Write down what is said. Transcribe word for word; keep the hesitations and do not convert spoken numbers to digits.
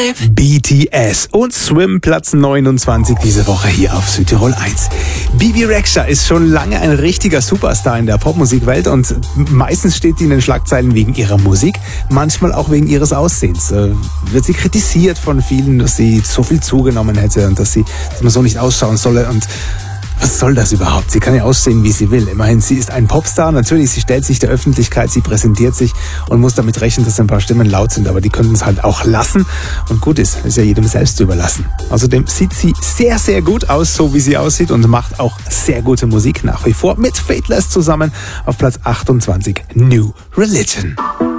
Vibe. B T S und Swim Platz neunundzwanzig diese Woche hier auf Südtirol eins. Bibi Rexha ist schon lange ein richtiger Superstar in der Popmusikwelt und meistens steht sie in den Schlagzeilen wegen ihrer Musik, manchmal auch wegen ihres Aussehens. Äh, wird sie kritisiert von vielen, dass sie so viel zugenommen hätte und dass sie dass man so nicht ausschauen solle und was soll das überhaupt? Sie kann ja aussehen, wie sie will. Immerhin, sie ist ein Popstar. Natürlich, sie stellt sich der Öffentlichkeit, sie präsentiert sich und muss damit rechnen, dass ein paar Stimmen laut sind. Aber die können es halt auch lassen. Und gut ist, ist ja jedem selbst überlassen. Außerdem sieht sie sehr, sehr gut aus, so wie sie aussieht und macht auch sehr gute Musik nach wie vor mit Faithless zusammen auf Platz achtundzwanzig. New Religion.